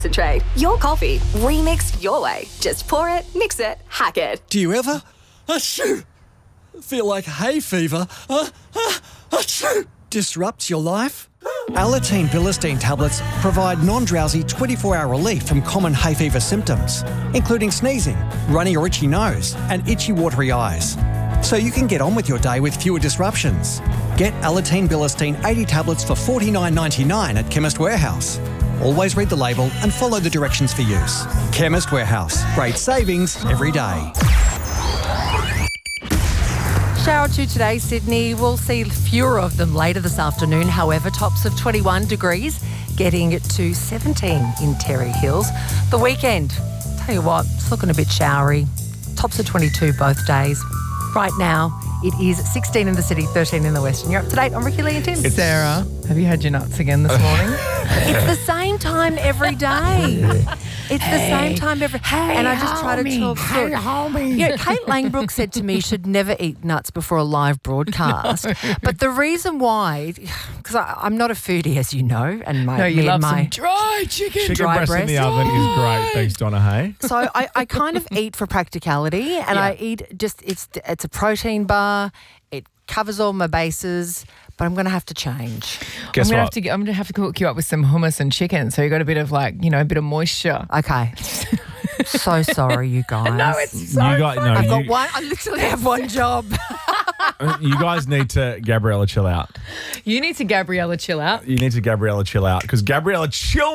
Concentrate. Your coffee, remixed your way. Just pour it, mix it, hack it. Do you ever feel like hay fever disrupts your life? Alateen Bilistine tablets provide non-drowsy 24-hour relief from common hay fever symptoms, including sneezing, runny or itchy nose, and itchy watery eyes. So you can get on with your day with fewer disruptions. Get Alateen Bilistine 80 tablets for $49.99 at Chemist Warehouse. Always read the label and follow the directions for use. Chemist Warehouse. Great savings every day. Shower 2 today, Sydney. We'll see fewer of them later this afternoon. However, tops of 21 degrees, getting to 17 in Terry Hills. The weekend, tell you what, it's looking a bit showery. Tops of 22 both days. Right now, it is 16 in the city, 13 in the west. And you're up to date on Ricky Lee and Tim. Sarah, have you had your nuts again this morning? It's the same time every day. It's the same time every... and I just try to talk through it. homie. You know, Kate Langbrook said to me you should never eat nuts before a live broadcast. But the reason why, because I'm not a foodie, as you know, and my... No, you love my some dry chicken. Chicken dry breast in the breast. oven is great. Thanks, Donna Hay. So I kind of eat for practicality, and I eat just it's a protein bar. It covers all my bases, but I'm going to have to change. Guess I'm what? going to have to cook you up with some hummus and chicken, so you got a bit of a bit of moisture. Okay. So sorry, you guys. No, it's so You got- no, I've got you- one. I literally have one job. You guys need to Gabriella chill out. You need to Gabriella chill out. You need to Gabriella chill out because Gabriella chill